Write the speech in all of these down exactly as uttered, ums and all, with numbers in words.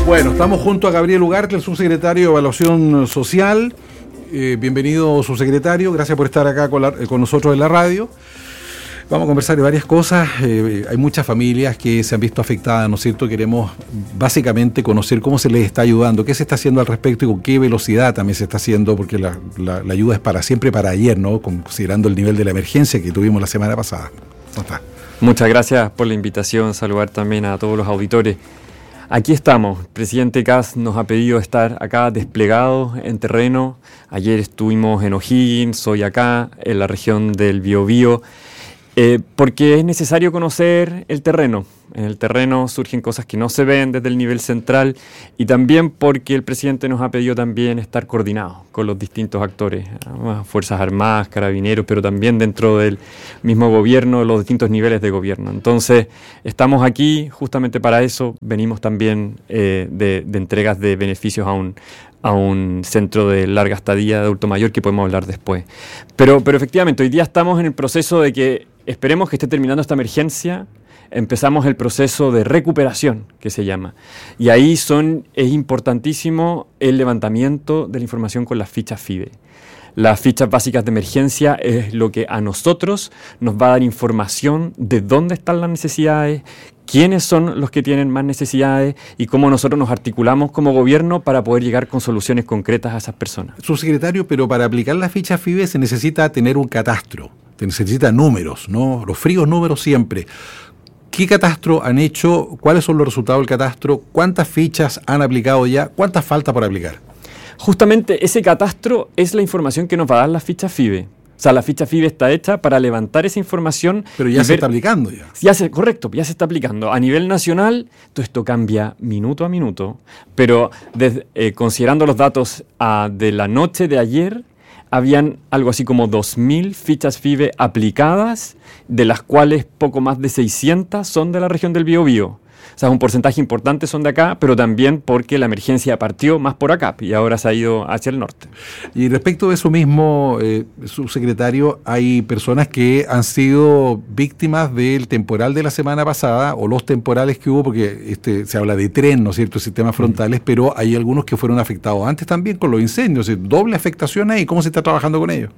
Bueno, estamos junto a Gabriel Ugarte, el subsecretario de Evaluación Social. Eh, bienvenido, subsecretario. Gracias por estar acá con, la, con nosotros en la radio. Vamos a conversar de varias cosas. Eh, hay muchas familias que se han visto afectadas, ¿no es cierto? Queremos básicamente conocer cómo se les está ayudando, qué se está haciendo al respecto y con qué velocidad también se está haciendo, porque la, la, la ayuda es para siempre, para ayer, ¿no? Considerando el nivel de la emergencia que tuvimos la semana pasada. ¿Cómo está? Muchas gracias por la invitación. Saludar también a todos los auditores. Aquí estamos. El presidente Kast nos ha pedido estar acá desplegados en terreno. Ayer estuvimos en O'Higgins, hoy acá, en la región del Biobío, eh, porque es necesario conocer el terreno. En el terreno surgen cosas que no se ven desde el nivel central y también porque el presidente nos ha pedido también estar coordinados con los distintos actores, Fuerzas Armadas, Carabineros, pero también dentro del mismo gobierno, los distintos niveles de gobierno. Entonces, estamos aquí justamente para eso. Venimos también eh, de, de entregas de beneficios a un, a un centro de larga estadía de adulto mayor que podemos hablar después. Pero, pero efectivamente, hoy día estamos en el proceso de que esperemos que esté terminando esta emergencia. Empezamos el proceso de recuperación, que se llama. Y ahí son, es importantísimo el levantamiento de la información con las fichas FIBE. Las fichas básicas de emergencia es lo que a nosotros nos va a dar información de dónde están las necesidades, quiénes son los que tienen más necesidades y cómo nosotros nos articulamos como gobierno para poder llegar con soluciones concretas a esas personas. Subsecretario, pero para aplicar las fichas FIBE se necesita tener un catastro, se necesita números, ¿no? Los fríos números siempre. ¿Qué catastro han hecho? ¿Cuáles son los resultados del catastro? ¿Cuántas fichas han aplicado ya? ¿Cuántas falta por aplicar? Justamente ese catastro es la información que nos va a dar la ficha FIBE. O sea, la ficha FIBE está hecha para levantar esa información. Pero ya se ver, está aplicando ya. ya se, correcto, ya se está aplicando. A nivel nacional, todo esto cambia minuto a minuto, pero desde, eh, considerando los datos uh, de la noche de ayer, habían algo así como dos mil fichas FIBE aplicadas, de las cuales poco más de seiscientas son de la región del Biobío. O sea, un porcentaje importante son de acá, pero también porque la emergencia partió más por acá y ahora se ha ido hacia el norte. Y respecto de eso mismo, eh, subsecretario, hay personas que han sido víctimas del temporal de la semana pasada o los temporales que hubo, porque este se habla de tren, ¿no es cierto?, sistemas frontales, mm. pero hay algunos que fueron afectados antes también con los incendios, doble afectación ahí. ¿Cómo se está trabajando con ellos?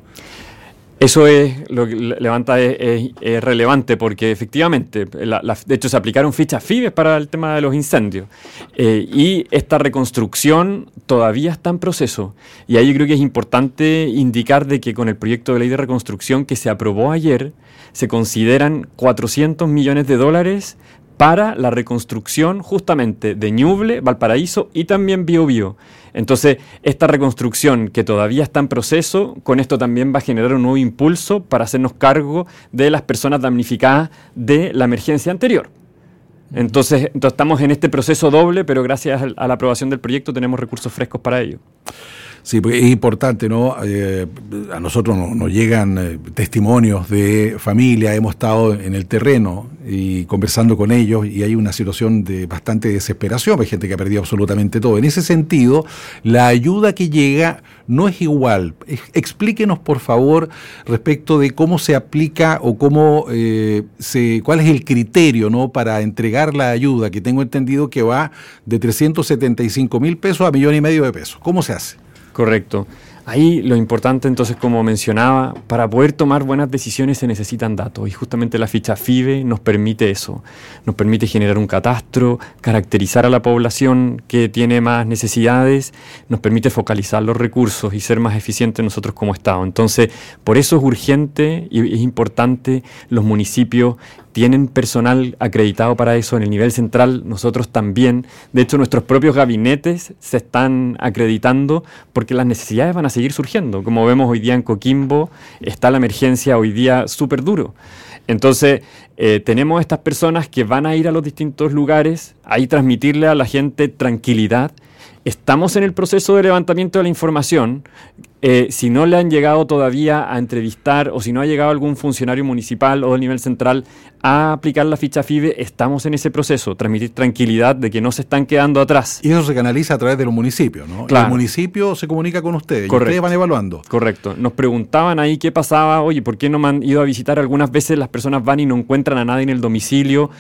Eso es lo que levanta es, es, es relevante porque efectivamente, la, la, de hecho se aplicaron fichas FIBE para el tema de los incendios eh, y esta reconstrucción todavía está en proceso y ahí yo creo que es importante indicar de que con el proyecto de ley de reconstrucción que se aprobó ayer se consideran cuatrocientos millones de dólares para la reconstrucción justamente de Ñuble, Valparaíso y también Biobío. Entonces, esta reconstrucción que todavía está en proceso, con esto también va a generar un nuevo impulso para hacernos cargo de las personas damnificadas de la emergencia anterior. Entonces, entonces estamos en este proceso doble, pero gracias a la aprobación del proyecto tenemos recursos frescos para ello. Sí, porque es importante, ¿no? Eh, a nosotros nos, nos llegan eh, testimonios de familia, hemos estado en el terreno y conversando con ellos y hay una situación de bastante desesperación, hay gente que ha perdido absolutamente todo. En ese sentido, la ayuda que llega no es igual. Explíquenos, por favor, respecto de cómo se aplica o cómo eh, se, cuál es el criterio, ¿no?, para entregar la ayuda, que tengo entendido que va de trescientos setenta y cinco mil pesos a millón y medio de pesos. ¿Cómo se hace? Correcto. Ahí lo importante entonces, como mencionaba, para poder tomar buenas decisiones se necesitan datos y justamente la ficha FIBE nos permite eso, nos permite generar un catastro, caracterizar a la población que tiene más necesidades, nos permite focalizar los recursos y ser más eficientes nosotros como Estado. Entonces, por eso es urgente y es importante, los municipios tienen personal acreditado para eso en el nivel central, nosotros también. De hecho, nuestros propios gabinetes se están acreditando porque las necesidades van a seguir surgiendo. Como vemos hoy día en Coquimbo, está la emergencia hoy día súper duro. Entonces, eh, tenemos estas personas que van a ir a los distintos lugares, ahí transmitirle a la gente tranquilidad. Estamos en el proceso de levantamiento de la información. Eh, si no le han llegado todavía a entrevistar o si no ha llegado algún funcionario municipal o del nivel central a aplicar la ficha FIBE, estamos en ese proceso, transmitir tranquilidad de que no se están quedando atrás. Y eso se canaliza a través de los municipios, ¿no? Claro. El municipio se comunica con ustedes. Correcto. Y ustedes van evaluando. Correcto. Nos preguntaban ahí qué pasaba, oye, ¿por qué no me han ido a visitar? Algunas veces las personas van y no encuentran a nadie en el domicilio.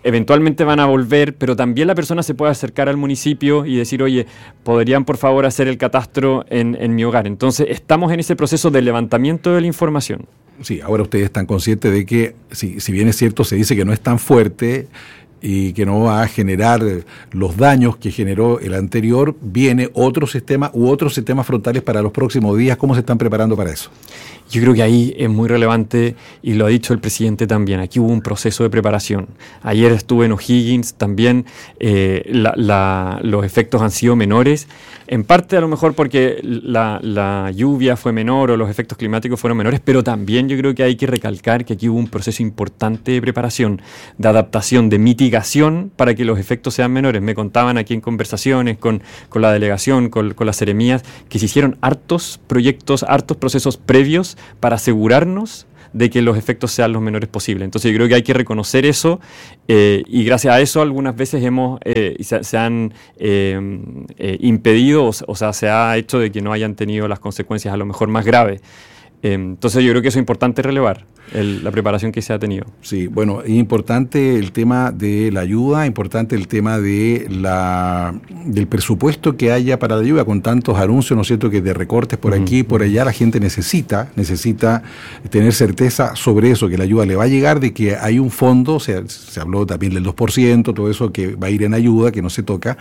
eventualmente van a volver, pero también la persona se puede acercar al municipio y decir, oye, ¿podrían por favor hacer el catastro en, en mi hogar? Entonces, estamos en ese proceso de levantamiento de la información. Sí, ahora ustedes están conscientes de que, si, si bien es cierto, se dice que no es tan fuerte y que no va a generar los daños que generó el anterior, viene otro sistema u otros sistemas frontales para los próximos días. ¿Cómo se están preparando para eso? Yo creo que ahí es muy relevante, y lo ha dicho el presidente también, aquí hubo un proceso de preparación. Ayer estuve en O'Higgins, también eh, la, la, los efectos han sido menores, en parte a lo mejor porque la, la lluvia fue menor o los efectos climáticos fueron menores, pero también yo creo que hay que recalcar que aquí hubo un proceso importante de preparación, de adaptación, de mitigación para que los efectos sean menores. Me contaban aquí en conversaciones con, con la delegación, con, con las seremías, que se hicieron hartos proyectos, hartos procesos previos para asegurarnos de que los efectos sean los menores posibles. Entonces yo creo que hay que reconocer eso, eh, y gracias a eso algunas veces hemos eh, se, se han eh, eh, impedido o, o sea, se ha hecho de que no hayan tenido las consecuencias a lo mejor más graves. Eh, entonces yo creo que eso es importante relevar, el, la preparación que se ha tenido. Sí, bueno, es importante el tema de la ayuda, importante el tema de la del presupuesto que haya para la ayuda, con tantos anuncios, ¿no es cierto?, que de recortes por aquí y uh-huh. por allá. La gente necesita, necesita tener certeza sobre eso, que la ayuda le va a llegar, de que hay un fondo, o sea, se habló también del dos por ciento, todo eso que va a ir en ayuda, que no se toca,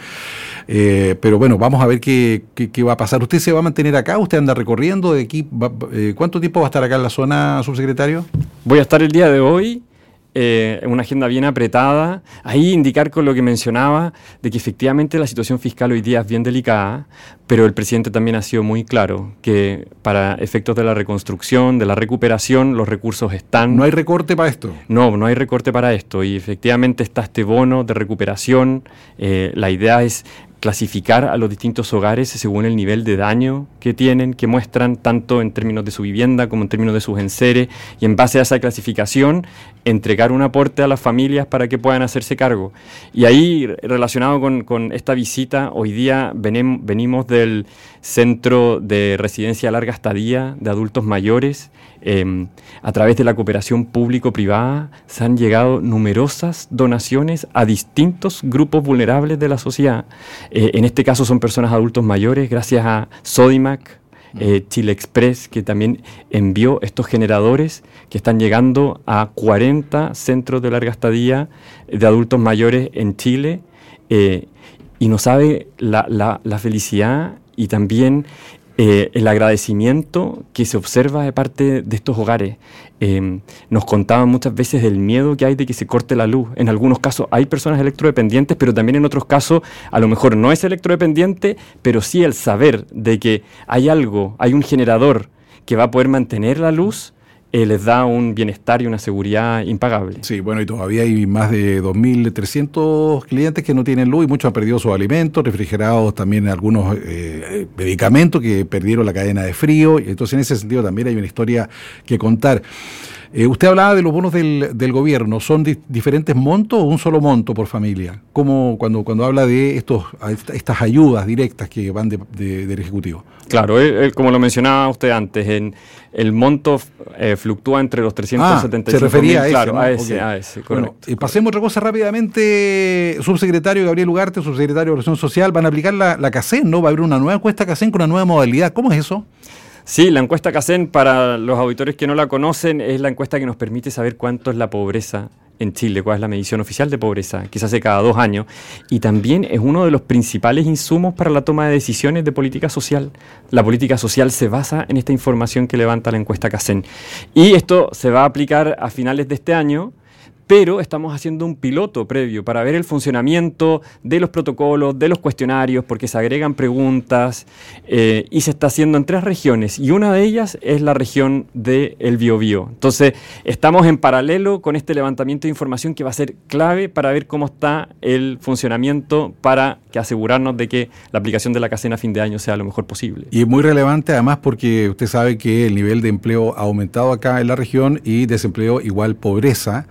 eh, pero bueno, vamos a ver qué, qué, qué va a pasar. ¿Usted se va a mantener acá? ¿Usted anda recorriendo de aquí? Va, eh, ¿Cuánto tiempo va a estar acá en la zona, subsecretario? Voy a estar el día de hoy, eh, una agenda bien apretada. Ahí indicar con lo que mencionaba, de que efectivamente la situación fiscal hoy día es bien delicada, pero el presidente también ha sido muy claro que para efectos de la reconstrucción, de la recuperación, los recursos están. ¿No hay recorte para esto? No, no hay recorte para esto, y efectivamente está este bono de recuperación. Eh, la idea es clasificar a los distintos hogares según el nivel de daño que tienen, que muestran tanto en términos de su vivienda como en términos de sus enseres, y en base a esa clasificación entregar un aporte a las familias para que puedan hacerse cargo. Y ahí, relacionado con, con esta visita, hoy día venem, venimos del Centro de Residencia Larga Estadía de Adultos Mayores. Eh, a través de la cooperación público-privada se han llegado numerosas donaciones a distintos grupos vulnerables de la sociedad. Eh, en este caso son personas adultos mayores, gracias a Sodimac, eh, Chile Express, que también envió estos generadores que están llegando a cuarenta centros de larga estadía de adultos mayores en Chile, eh, y no sabe la, la, la felicidad y también Eh, el agradecimiento que se observa de parte de estos hogares. Eh, nos contaban muchas veces del miedo que hay de que se corte la luz. En algunos casos hay personas electrodependientes, pero también en otros casos a lo mejor no es electrodependiente, pero sí el saber de que hay algo, hay un generador que va a poder mantener la luz, Eh, les da un bienestar y una seguridad impagable. Sí, bueno, y todavía hay más de dos mil trescientos clientes que no tienen luz, y muchos han perdido sus alimentos, refrigerados también algunos eh, medicamentos que perdieron la cadena de frío, y entonces en ese sentido también hay una historia que contar. Eh, usted hablaba de los bonos del, del gobierno. ¿Son di- diferentes montos o un solo monto por familia? ¿Cómo cuando, cuando habla de estos estas ayudas directas que van de, de, del Ejecutivo? Claro, él, él, como lo mencionaba usted antes, en, el monto eh, fluctúa entre los trescientos setenta y cinco ah, se refería mil, a ese, claro, ¿no? a ese, Okay. a ese, correcto. Bueno, eh, pasemos otra cosa rápidamente. Subsecretario Gabriel Ugarte, subsecretario de Protección Social, van a aplicar la, la CACEN, ¿no? Va a haber una nueva encuesta CACEN con una nueva modalidad. ¿Cómo es eso? Sí, la encuesta CACEN, para los auditores que no la conocen, es la encuesta que nos permite saber cuánto es la pobreza en Chile, cuál es la medición oficial de pobreza, que se hace cada dos años, y también es uno de los principales insumos para la toma de decisiones de política social. La política social se basa en esta información que levanta la encuesta CACEN. Y esto se va a aplicar a finales de este año, pero estamos haciendo un piloto previo para ver el funcionamiento de los protocolos, de los cuestionarios, porque se agregan preguntas, eh, y se está haciendo en tres regiones, y una de ellas es la región del Biobío. Entonces, estamos en paralelo con este levantamiento de información que va a ser clave para ver cómo está el funcionamiento, para que asegurarnos de que la aplicación de la CACEN a fin de año sea lo mejor posible. Y es muy relevante además porque usted sabe que el nivel de empleo ha aumentado acá en la región, y desempleo igual pobreza.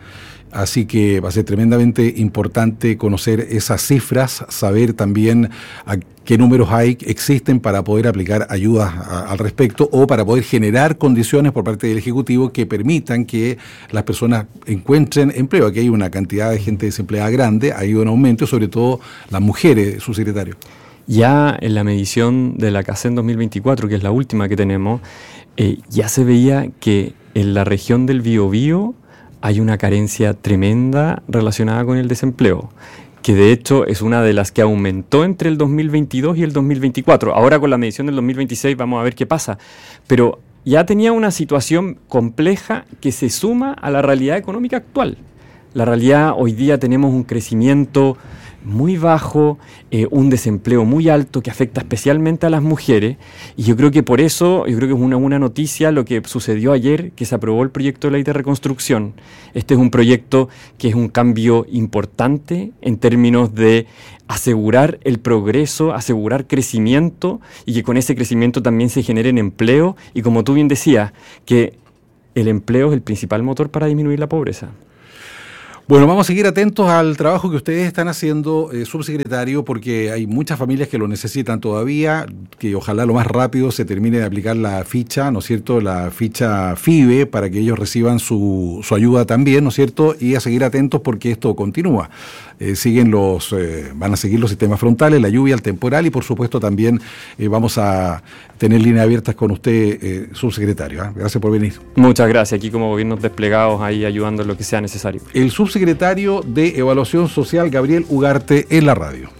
Así que va a ser tremendamente importante conocer esas cifras, saber también a qué números hay, existen para poder aplicar ayudas a, al respecto o para poder generar condiciones por parte del Ejecutivo que permitan que las personas encuentren empleo. Aquí hay una cantidad de gente desempleada grande, hay un aumento, sobre todo las mujeres, subsecretario. Ya en la medición de la CACEN dos mil veinticuatro, que es la última que tenemos, eh, ya se veía que en la región del Biobío hay una carencia tremenda relacionada con el desempleo, que de hecho es una de las que aumentó entre el dos mil veintidós y el dos mil veinticuatro. Ahora con la medición del dos mil veintiséis vamos a ver qué pasa, pero ya tenía una situación compleja que se suma a la realidad económica actual. La realidad, hoy día tenemos un crecimiento muy bajo, eh, un desempleo muy alto que afecta especialmente a las mujeres, y yo creo que por eso, yo creo que es una buena noticia lo que sucedió ayer, que se aprobó el proyecto de ley de reconstrucción. Este es un proyecto que es un cambio importante en términos de asegurar el progreso, asegurar crecimiento, y que con ese crecimiento también se generen empleo, y como tú bien decías, que el empleo es el principal motor para disminuir la pobreza. Bueno, vamos a seguir atentos al trabajo que ustedes están haciendo, eh, subsecretario, porque hay muchas familias que lo necesitan todavía, que ojalá lo más rápido se termine de aplicar la ficha, ¿no es cierto?, la ficha FIBE, para que ellos reciban su, su ayuda también, ¿no es cierto?, y a seguir atentos porque esto continúa. Eh, siguen los, eh, van a seguir los sistemas frontales, la lluvia, el temporal, y por supuesto también eh, vamos a tener líneas abiertas con usted, eh, subsecretario. ¿eh? Gracias por venir. Muchas gracias, aquí como gobiernos desplegados ahí ayudando en lo que sea necesario. El subsecretario de Evaluación Social, Gabriel Ugarte, en la radio.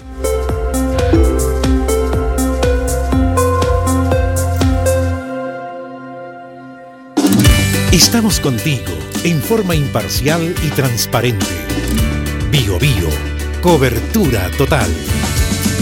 Estamos contigo en forma imparcial y transparente. Bio Bio, cobertura total.